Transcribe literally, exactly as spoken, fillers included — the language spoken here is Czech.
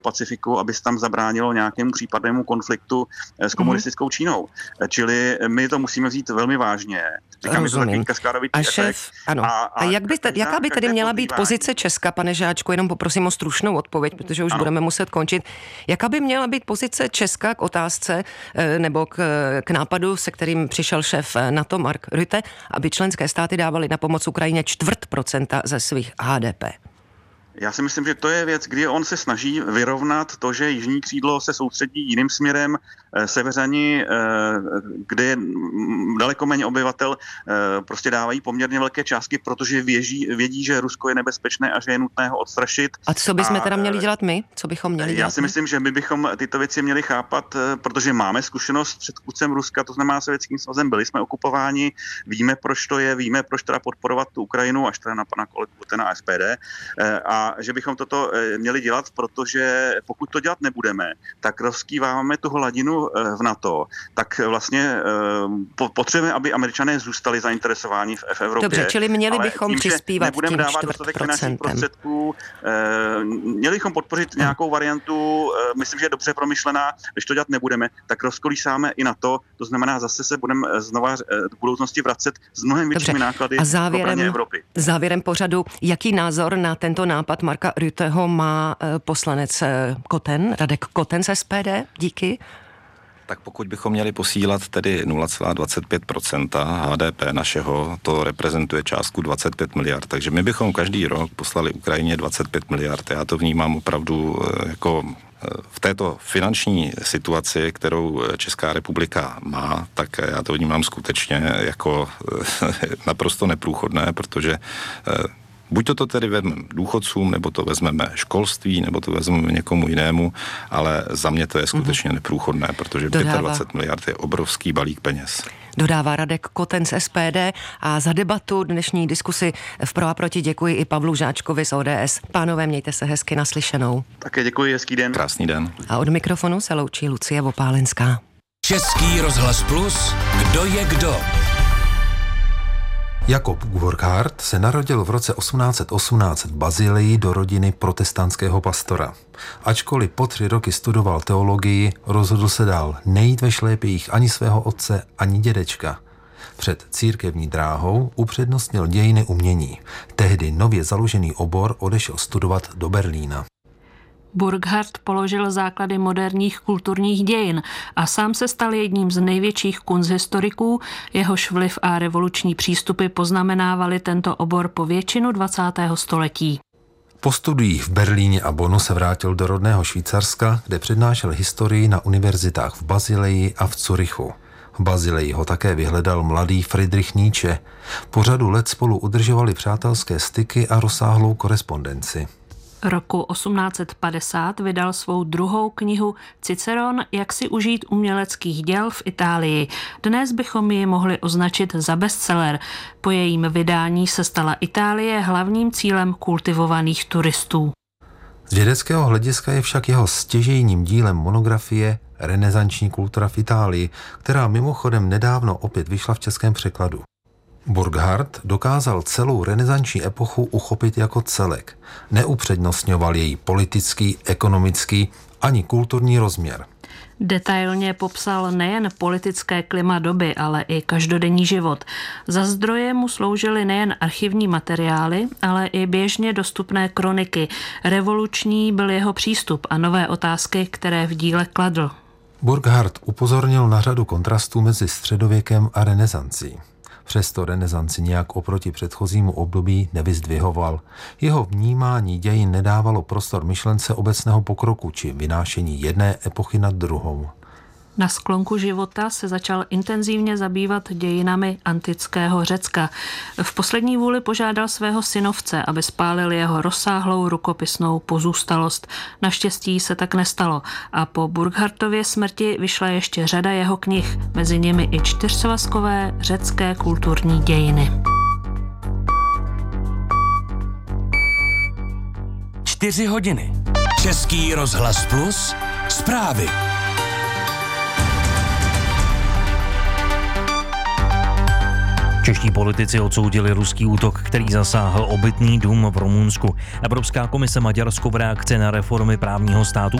Pacifiku, aby se tam zabránilo nějakému případnému konfliktu s komunistickou Čínou. Čili my to musíme vzít velmi vážně. Říkám, je to takový kaskádovitý a šéf, efekt. Ano. A, a, jak by, každá, jaká by tedy měla být pozice Česka, pane Žáčku, jenom poprosím o stručnou odpověď, protože už ano. budeme muset končit. Jaká by měla být pozice Česka k otázce nebo k, k nápadu, se kterým přišel šéf NATO Mark Rutte, aby členské státy dávaly na pomoc Ukrajině čtvrt procenta ze svých H D P? Já si myslím, že to je věc, kdy on se snaží vyrovnat to, že jižní křídlo se soustředí jiným směrem, severani, kde je daleko méně obyvatel, prostě dávají poměrně velké částky, protože věží, vědí, že Rusko je nebezpečné a že je nutné ho odstrašit. A co bychom a, teda měli dělat my? Co bychom měli dělat Já si my? myslím, že my bychom tyto věci měli chápat, protože máme zkušenost s předchůdcem Ruska, to znamená Sovětským svazem, byli jsme okupováni, víme, proč to je, víme, proč teda podporovat tu Ukrajinu, až teda na pana kolegu Putina a S P D. A že bychom toto měli dělat, protože pokud to dělat nebudeme, tak rozkýváme tu hladinu v NATO, tak vlastně potřebujeme, aby Američané zůstali zainteresováni v, v Evropě. Dobře, čili měli bychom tím, přispívat tím dávat dostatek finančních prostředků, měli bychom podpořit nějakou variantu, myslím, že je dobře promyšlená, když to dělat nebudeme, tak rozkolísáme i NATO, to znamená zase se budeme znova v budoucnosti vracet s mnohem většími náklady v obraně Evropy. Závěrem pořadu, jaký názor na tento nápad Marka Rutteho má poslanec Koten, Radek Koten z S P D? Díky. Tak pokud bychom měli posílat tedy nula celá dvacet pět procenta H D P našeho, to reprezentuje částku dvacet pět miliard. Takže my bychom každý rok poslali Ukrajině dvacet pět miliard. Já to vnímám opravdu jako v této finanční situaci, kterou Česká republika má, tak já to vnímám skutečně jako naprosto neprůchodné, protože buď to, to tedy vezmeme důchodcům, nebo to vezmeme školství, nebo to vezmeme někomu jinému, ale za mě to je skutečně mm-hmm. neprůchodné, protože dvacet pět miliard je obrovský balík peněz. Dodává Radek Koten z S P D a za debatu dnešní diskusi v Pro a proti děkuji i Pavlu Žáčkovi z O D S. Pánové, mějte se hezky, naslyšenou. Také děkuji, hezký den. Krásný den. A od mikrofonu se loučí Lucie Vopálenská. Český rozhlas Plus, kdo je kdo? Jakob Burckhardt se narodil v roce osmnáct set osmnáct v Bazilii do rodiny protestantského pastora. Ačkoliv po tři roky studoval teologii, rozhodl se dál nejít ve šlépějích ani svého otce, ani dědečka. Před církevní dráhou upřednostnil dějiny umění. Tehdy nově založený obor odešel studovat do Berlína. Burckhardt položil základy moderních kulturních dějin a sám se stal jedním z největších kunsthistoriků, jehož vliv a revoluční přístupy poznamenávali tento obor po většinu dvacátého století. Po studiích v Berlíně a Bonnu se vrátil do rodného Švýcarska, kde přednášel historii na univerzitách v Basileji a v Curychu. V Basileji ho také vyhledal mladý Friedrich Nietzsche. Po řadu let spolu udržovali přátelské styky a rozsáhlou korespondenci. Roku osmnáct set padesát vydal svou druhou knihu Ciceron, jak si užít uměleckých děl v Itálii. Dnes bychom ji mohli označit za bestseller. Po jejím vydání se stala Itálie hlavním cílem kultivovaných turistů. Z vědeckého hlediska je však jeho stěžejním dílem monografie Renesanční kultura v Itálii, která mimochodem nedávno opět vyšla v českém překladu. Burckhardt dokázal celou renesanční epochu uchopit jako celek. Neupřednostňoval její politický, ekonomický ani kulturní rozměr. Detailně popsal nejen politické klima doby, ale i každodenní život. Za zdroje mu sloužily nejen archivní materiály, ale i běžně dostupné kroniky. Revoluční byl jeho přístup a nové otázky, které v díle kladl. Burckhardt upozornil na řadu kontrastů mezi středověkem a renesancí. Přesto renesanci nějak oproti předchozímu období nevyzdvihoval. Jeho vnímání dějin nedávalo prostor myšlence obecného pokroku či vynášení jedné epochy nad druhou. Na sklonku života se začal intenzivně zabývat dějinami antického Řecka. V poslední vůli požádal svého synovce, aby spálil jeho rozsáhlou rukopisnou pozůstalost. Naštěstí se tak nestalo a po Burckhardtově smrti vyšla ještě řada jeho knih, mezi nimi i čtyřsvazkové řecké kulturní dějiny. Čtyři hodiny. Český rozhlas Plus, zprávy. Čeští politici odsoudili ruský útok, který zasáhl obytný dům v Rumunsku. Evropská komise Maďarsko v reakci na reformy právního státu